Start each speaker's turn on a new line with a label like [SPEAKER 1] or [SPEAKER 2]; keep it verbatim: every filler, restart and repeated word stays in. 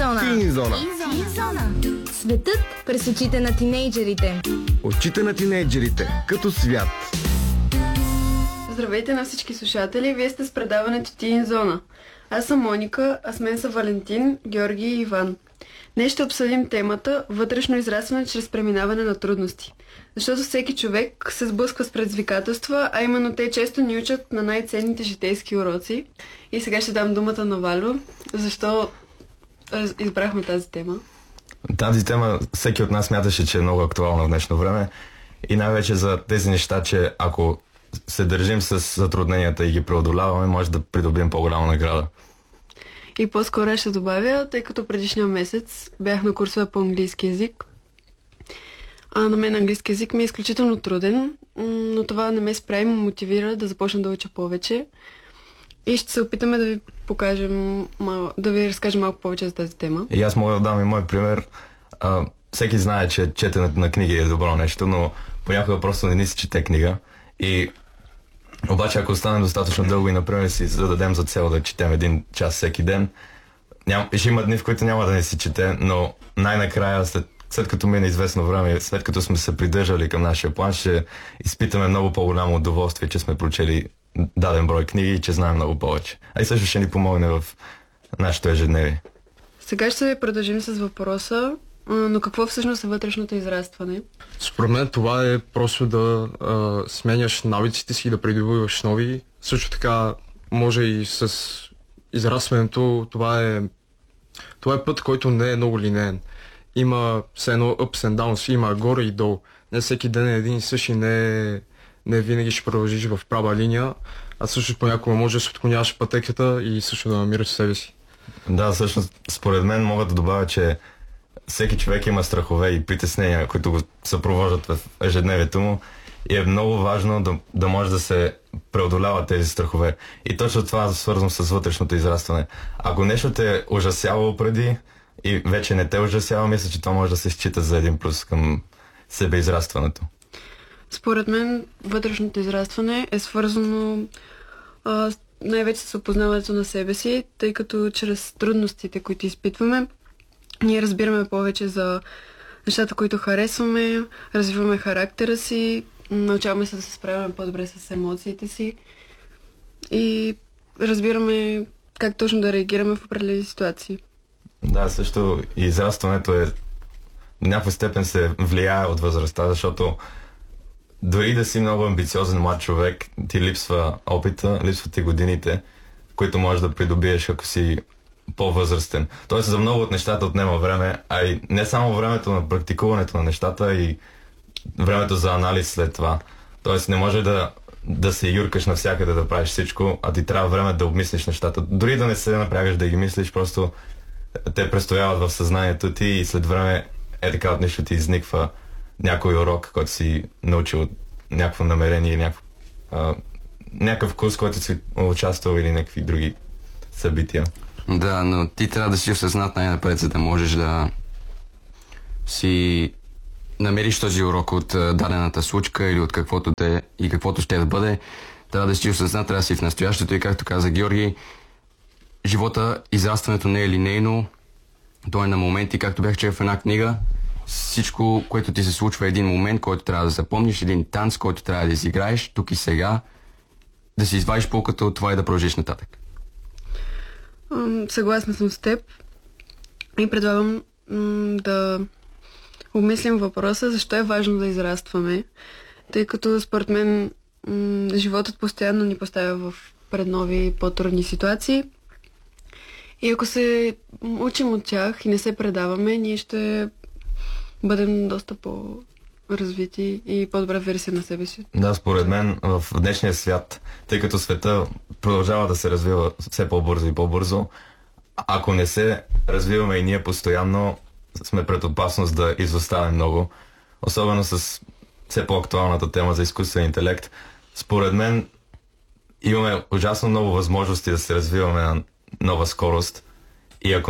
[SPEAKER 1] зона.
[SPEAKER 2] Тин зона.
[SPEAKER 1] Тин зона. Светът през очите на тинейджерите.
[SPEAKER 2] Очите на тинейджерите като свят.
[SPEAKER 3] Здравейте на всички слушатели, вие сте с предаването Тин зона. Аз съм Моника, а с мен са Валентин, Георги и Иван. Днес ще обсъдим темата вътрешно израстване чрез преминаване на трудности. Защото всеки човек се сблъсква с предизвикателства, а именно те често ни учат на най-ценните житейски уроци. И сега ще дам думата на Валю. Защо избрахме тази тема?
[SPEAKER 4] Тази тема всеки от нас смяташе, че е много актуална в днешно време. И най-вече за тези неща, че ако се държим с затрудненията и ги преодоляваме, може да придобием по-голяма награда.
[SPEAKER 3] И по-скоро ще добавя, тъй като предишния месец бях на курсове по английски язик. А на мен английски язик ми е изключително труден, но това не ме спря и ме мотивира да започна да уча повече. И ще се опитаме да ви покажем, да ви разкажем малко повече за тази тема.
[SPEAKER 4] И аз мога да дам и мой пример. А, всеки знае, че четенето на книги е добро нещо, но понякога просто не ни се чете книга. И обаче, ако останем достатъчно дълго и, например, си зададем за цел да четем един час всеки ден, ням, ще има дни, в които няма да ни се чете, но най-накрая, след, след като мине известно време, след като сме се придържали към нашия план, ще изпитаме много по-голямо удоволствие, че сме прочели даден брой книги и че знаем много повече. А и също ще ни помогне в нашето ежедневие.
[SPEAKER 3] Сега ще продължим с въпроса, но какво всъщност е вътрешното израстване?
[SPEAKER 5] Според мен това е просто да а, сменяш навиците си и да придобиваш нови. Също така може и с израстването, това е, това е път, който не е много линеен. Има все едно ups and downs, има горе и долу. Не всеки ден е един и същи, не, не винаги ще продължиш в права линия, а също понякога може да се отклоняваш пътеката и също да намираш себе си.
[SPEAKER 4] Да, всъщност, според мен мога да добавя, че всеки човек има страхове и притеснения, които го съпровождат в ежедневието му и е много важно да, да може да се преодолява тези страхове. И точно това е свързано с вътрешното израстване. Ако нещо те е ужасявало преди и вече не те ужасява, мисля, че това може да се счита за един плюс към себеизрастването.
[SPEAKER 3] Според мен вътрешното израстване е свързано а, най-вече с опознаването на себе си, тъй като чрез трудностите, които изпитваме, ние разбираме повече за нещата, които харесваме, развиваме характера си, научаваме се да се справяме по-добре с емоциите си и разбираме как точно да реагираме в определени ситуации.
[SPEAKER 4] Да, също и израстването е в някаква степен се влияе от възрастта, защото дори да си много амбициозен млад човек, ти липсва опита, липсват ти годините, които можеш да придобиеш, ако си по-възрастен. Тоест за много от нещата отнема време, а и не само времето на практикуването на нещата, и времето за анализ след това. Тоест не може да, да се юркаш навсякъде да правиш всичко, а ти трябва време да обмислиш нещата. Дори да не се напрягаш да ги мислиш, просто те престояват в съзнанието ти и след време е така от нещо ти изниква някой урок, който си научил, някакво намерение, някакъв, а, някакъв курс, който си участвал или някакви други събития.
[SPEAKER 6] Да, но ти трябва да си осъзнат най-напред, за да можеш да си намериш този урок от дадената случка или от каквото те и каквото ще да бъде. Трябва да си осъзнат, трябва да си в настоящето и, както каза Георги, живота, израстването не е линейно, то е на моменти, както бях чел в една книга. Всичко, което ти се случва, е един момент, който трябва да запомниш, един танц, който трябва да изиграеш тук и сега, да си извадиш полката от това и да продължиш нататък.
[SPEAKER 3] Съгласна съм с теб и предлагам м- да обмислим въпроса защо е важно да израстваме, тъй като според мен м- животът постоянно ни поставя в пред нови по-трудни ситуации и ако се учим от тях и не се предаваме, ние ще бъдем доста по-развити и по-добра версия на себе си.
[SPEAKER 4] Да, според мен в днешния свят, тъй като света продължава да се развива все по-бързо и по-бързо, ако не се развиваме и ние постоянно, сме пред опасност да изостанем много. Особено с все по-актуалната тема за изкуствен интелект. Според мен имаме ужасно много възможности да се развиваме на нова скорост и ако